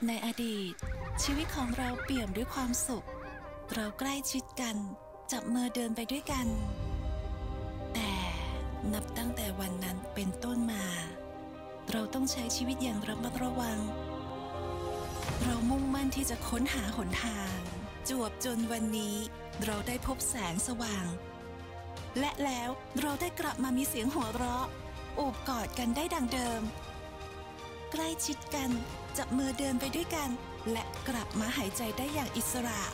ในอดีตชีวิตของเราเปี่ยมด้วยความสุขเราใกล้ชิดกันจับมือเดินไปด้วยกันแต่นับตั้งแต่วันนั้นเป็นต้นมาเราต้องใช้ชีวิตอย่างระมัดระวังเรามุ่งมั่นที่จะค้นหาหนทางจวบจนวันนี้เราได้พบแสงสว่างและแล้วเราได้กลับมามีเสียงหัวเราะโอบกอดกันได้ดังเดิมใกล้ชิดกันจับมือเดินไปด้วยกันและกลับมาหายใจได้อย่างอิสระ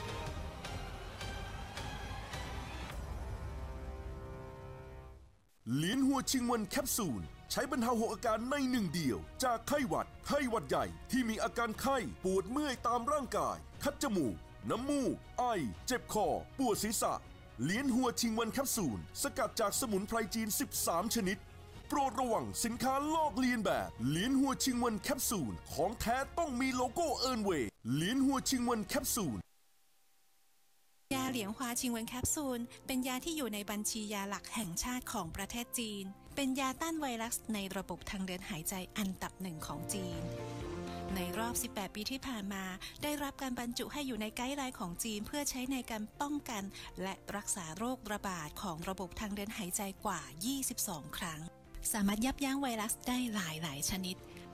เหลียนหัวชิงวันแคปซูลใช้บรรเทา6อาการในหนึ่งเดียวจากไข้หวัดใหญ่ที่มีอาการไข้ปวดเมื่อยตามร่างกายคัดจมูกน้ำมูกไอเจ็บคอปวดศีรษะเหลียนหัวชิงวันแคปซูลสกัดจากสมุนไพรจีน13ชนิดโปรดระวังสินค้าลอกเลียนแบบเหลียนหัวชิงวันแคปซูลของแท้ต้องมีโลโก้เอิร์นเวย์เหลียนหัวชิงวันแคปซูลยาเหลียงฮวาชิงเวินแคปซูลเป็นยาที่อยู่ในบัญชียาหลักแห่งชาติของประเทศจีนเป็นยาต้านไวรัสในระบบทางเดินหายใจอันดับหนึ่งของจีนในรอบ18ปีที่ผ่านมาได้รับการบรรจุให้อยู่ในไกด์ไลน์ของจีนเพื่อใช้ในการป้องกันและรักษาโรคระบาดของระบบทางเดินหายใจกว่า22ครั้งสามารถยับยั้งไวรัสได้หลายชนิด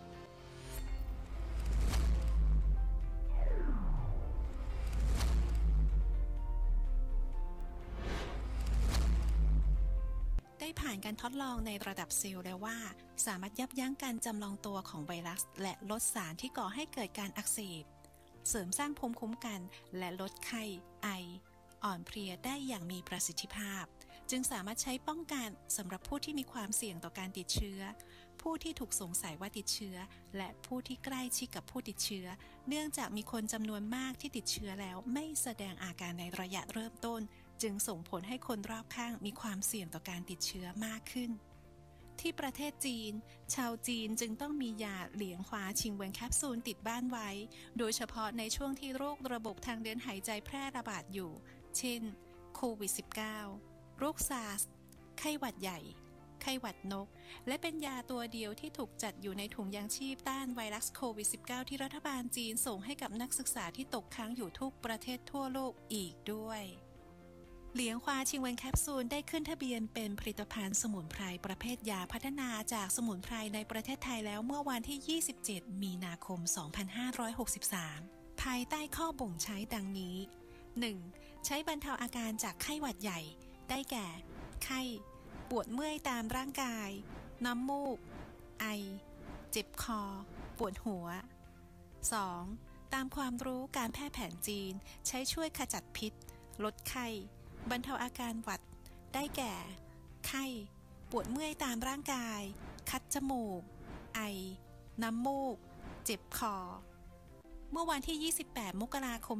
ได้ผ่านการทดลองในระดับเซลล์แล้วว่าสามารถยับยั้งการจำลองตัวของไวรัสและลดสารที่ก่อให้เกิดการอักเสบเสริมสร้างภูมิคุ้มกันและลดไข้ไออ่อนเพลียได้อย่างมีประสิทธิภาพจึงสามารถใช้ป้องกันสำหรับผู้ที่มีความเสี่ยงต่อการติดเชื้อผู้ที่ถูกสงสัยว่าติดเชื้อและผู้ที่ใกล้ชิดกับผู้ติดเชื้อเนื่องจากมีคนจำนวนมากที่ติดเชื้อแล้วไม่แสดงอาการในระยะเริ่มต้นจึงส่งผลให้คนรอบข้างมีความเสี่ยงต่อการติดเชื้อมากขึ้นที่ประเทศจีนชาวจีนจึงต้องมียาเหลียงฮวาชิงเวินแคปซูลติดบ้านไว้โดยเฉพาะในช่วงที่โรคระบบทางเดินหายใจแพร่ระบาดอยู่เช่นโควิด -19 โรคซาร์สไข้หวัดใหญ่ไข้หวัดนกและเป็นยาตัวเดียวที่ถูกจัดอยู่ในถุงยางชีพต้านไวรัสโควิด -19 ที่รัฐบาลจีนส่งให้กับนักศึกษาที่ตกค้างอยู่ทุกประเทศทั่วโลกอีกด้วยเหลียงฮวาชิงเวินแคปซูลได้ขึ้นทะเบียนเป็นผลิตภัณฑ์สมุนไพรประเภทยาพัฒนาจากสมุนไพรในประเทศไทยแล้วเมื่อวันที่ 27 มีนาคม 2563 ภายใต้ข้อบ่งใช้ดังนี้ 1. ใช้บรรเทาอาการจากไข้หวัดใหญ่ได้แก่ไข้ปวดเมื่อยตามร่างกายน้ำมูกไอเจ็บคอปวดหัว 2. ตามความรู้การแพทย์แผนจีนใช้ช่วยขจัดพิษลดไข้บรรเทาอาการหวัดได้แก่ไข้ปวดเมื่อยตามร่างกายคัดจมูกไอน้ำมูกเจ็บคอเมื่อวันที่ 28 มกราคม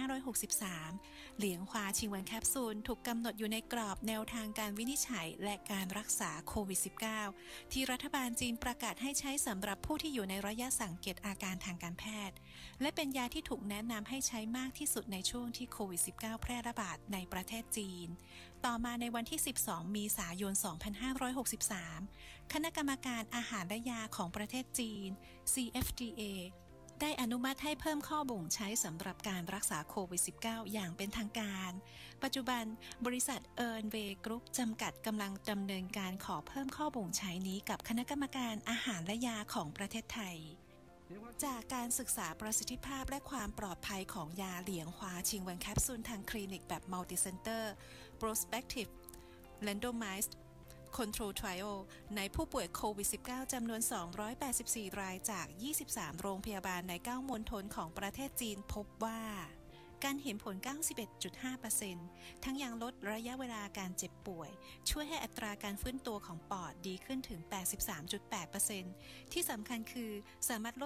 2563 เหลียงฮวาชิงเวินแคปซูลถูกกำหนดอยู่ในกรอบแนวทางการวินิจฉัยและการรักษาโควิด -19 ที่รัฐบาลจีนประกาศให้ใช้สำหรับผู้ที่อยู่ในระยะสังเกตอาการทางการแพทย์และเป็นยาที่ถูกแนะนำให้ใช้มากที่สุดในช่วงที่โควิด -19 แพร่ระบาดในประเทศจีนต่อมาในวันที่ 12 เมษายน 2563 คณะกรรมการอาหารและยาของประเทศจีน CFDAได้อนุมัติให้เพิ่มข้อบ่งใช้สำหรับการรักษาโควิด -19 อย่างเป็นทางการปัจจุบันบริษัทเอิร์นเวย์กรุ๊ปจำกัดกำลังดำเนินการขอเพิ่มข้อบ่งใช้นี้กับคณะกรรมการอาหารและยาของประเทศไทยจากการศึกษาประสิทธิภาพและความปลอดภัยของยาเหลียงฮวาชิงเวินแคปซูลทางคลินิกแบบมัลติเซ็นเตอร์ prospective randomized Control Trial ในผู้ป่วยโควิด -19 จำนวน 284 รายจาก 23 โรงพยาบาลใน 9 มณฑลของประเทศจีนพบว่าการเห็นผล 91.5% ทั้งยังลดระยะเวลาการเจ็บป่วยช่วยให้อัตราการฟื้นตัวของปอดดีขึ้นถึง 83.8% ที่สำคัญคือสามารถลด